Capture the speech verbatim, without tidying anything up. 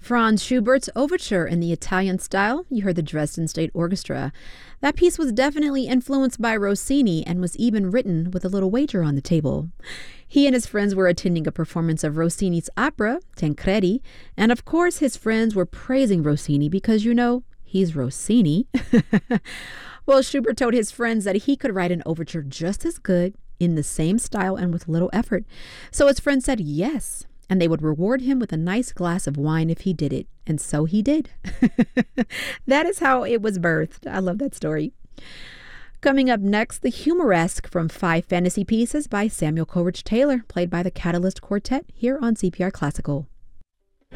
Franz Schubert's Overture in the Italian style. You heard the Dresden State Orchestra. That piece was definitely influenced by Rossini and was even written with a little wager on the table. He and his friends were attending a performance of Rossini's opera, Tancredi, and of course his friends were praising Rossini because, you know, he's Rossini. Well, Schubert told his friends that he could write an overture just as good, in the same style and with little effort. So his friends said yes, and they would reward him with a nice glass of wine if he did it. And so he did. That is how it was birthed. I love that story. Coming up next, the Humoresque from Five Fantasy Pieces by Samuel Coleridge Taylor, played by the Catalyst Quartet here on C P R Classical.